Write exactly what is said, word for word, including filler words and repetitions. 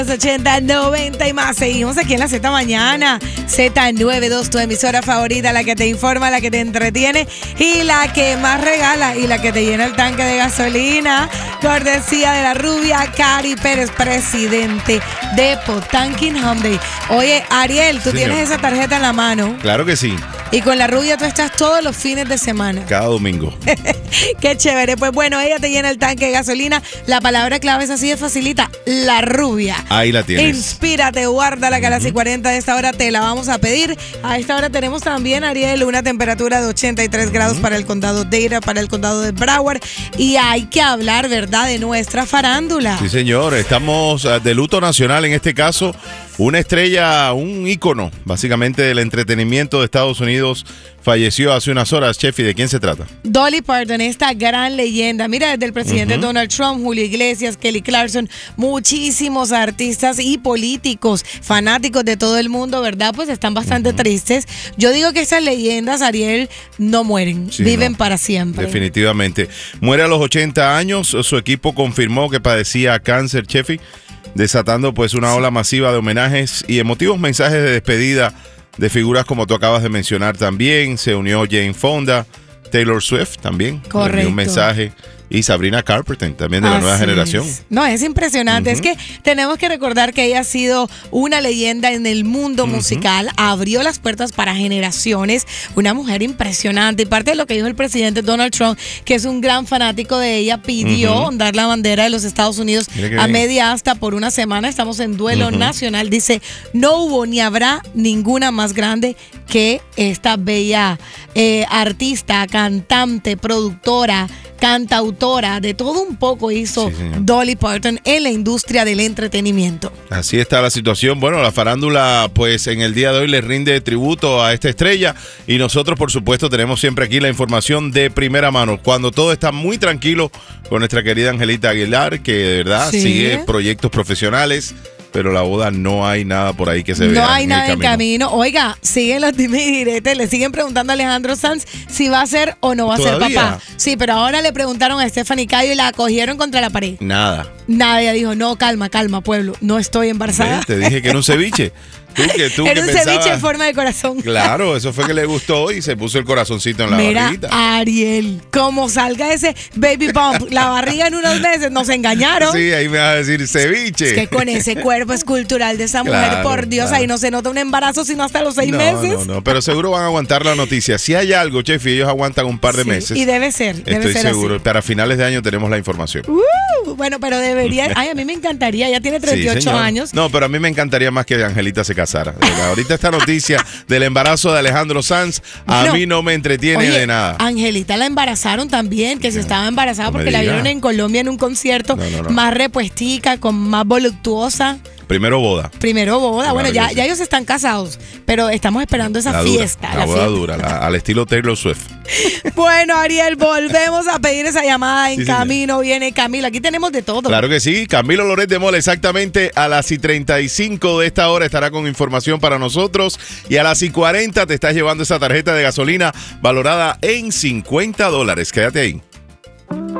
ochenta, noventa y más. Seguimos aquí en la Z Mañana. Z noventa y dos, tu emisora favorita, la que te informa, la que te entretiene y la que más regala y la que te llena el tanque de gasolina. Cortesía de la rubia Cari Pérez, presidente de Potanquín Hyundai. Oye, Ariel, tú Señor. tienes esa tarjeta en la mano. Claro que sí. Y con la rubia tú estás todos los fines de semana. Cada domingo. Qué chévere. Pues bueno, ella te llena el tanque de gasolina. La palabra clave es así de facilita. La rubia. Ahí la tienes. Inspírate, guárdala que a las y cuarenta de esta hora te la vamos a pedir. A esta hora tenemos también, Ariel, una temperatura de ochenta y tres uh-huh. grados para el condado Dade, para el condado de Broward. Y hay que hablar, ¿verdad?, de nuestra farándula. Sí, señor. Estamos uh, de luto nacional en este caso. Una estrella, un ícono, básicamente, del entretenimiento de Estados Unidos, falleció hace unas horas. Chefi, ¿de quién se trata? Dolly Parton, esta gran leyenda. Mira, desde el presidente uh-huh. Donald Trump, Julio Iglesias, Kelly Clarkson, muchísimos artistas y políticos, fanáticos de todo el mundo, ¿verdad? Pues están bastante uh-huh. tristes. Yo digo que esas leyendas, Ariel, no mueren, sí, viven no. para siempre. Definitivamente. Muere a los ochenta años. Su equipo confirmó que padecía cáncer, Chefi, desatando pues una ola masiva de homenajes y emotivos mensajes de despedida de figuras como tú acabas de mencionar también. Se unió Jane Fonda, Taylor Swift también. Correcto. Un mensaje. Y Sabrina Carpenter, también de la Así nueva generación. Es. No, es impresionante. Uh-huh. Es que tenemos que recordar que ella ha sido una leyenda en el mundo uh-huh. musical. Abrió las puertas para generaciones. Una mujer impresionante. Y parte de lo que dijo el presidente Donald Trump, que es un gran fanático de ella, pidió uh-huh. ondar la bandera de los Estados Unidos a media asta por una semana. Estamos en duelo uh-huh. nacional. Dice, no hubo ni habrá ninguna más grande que esta bella eh, artista, cantante, productora, cantautora, de todo un poco hizo sí, Dolly Parton en la industria del entretenimiento. Así está la situación. Bueno, la farándula pues en el día de hoy le rinde tributo a esta estrella y nosotros por supuesto tenemos siempre aquí la información de primera mano. Cuando todo está muy tranquilo con nuestra querida Angelita Aguilar, que de verdad sí. sigue proyectos profesionales. Pero la boda no hay nada por ahí que se vea. No hay en nada el en camino. Oiga, siguen los dimes y diretes. Le siguen preguntando a Alejandro Sanz si va a ser o no va a ser papá. Sí, pero ahora le preguntaron a Stephanie Cayo y la cogieron contra la pared. Nada. Nadie dijo, no, calma, calma, pueblo. No estoy embarazada. ¿Ves? Te dije que era un ceviche. Tú que, tú era que un pensabas, ceviche en forma de corazón. Claro, eso fue que le gustó y se puso el corazoncito en la Mira, barriguita. Ariel, como salga ese baby bump, la barriga en unos meses, nos engañaron. Sí, ahí me vas a decir ceviche. Es que con ese cuerpo escultural de esa claro, mujer, por Dios, claro. ahí no se nota un embarazo sino hasta los seis no, meses. No, no, pero seguro van a aguantar la noticia. Si hay algo, Chef, y ellos aguantan un par de sí, meses. Y debe ser, debe Estoy ser seguro. así. Para finales de año tenemos la información. Uh, bueno, pero debería, ay, a mí me encantaría, ya tiene treinta y ocho sí, años. No, pero a mí me encantaría más que Angelita se casara. Ahorita esta noticia del embarazo de Alejandro Sanz a no. mí no me entretiene Oye, de nada. Angelita la embarazaron también, que se estaba embarazada no porque la vieron en Colombia en un concierto no, no, no. más repuestica, con más voluptuosa. Primero boda. Primero boda. Claro bueno, ya, sí. ya ellos están casados, pero estamos esperando esa la fiesta. Dura, la, la boda fiesta. dura, la, al estilo Taylor Swift. Bueno, Ariel, volvemos a pedir esa llamada. En sí, camino señor. Viene Camilo. Aquí tenemos de todo. Claro que sí. Camilo Loret de Mola, exactamente a las y treinta y cinco de esta hora estará con información para nosotros. Y a las y cuarenta te estás llevando esa tarjeta de gasolina valorada en cincuenta dólares. Quédate ahí.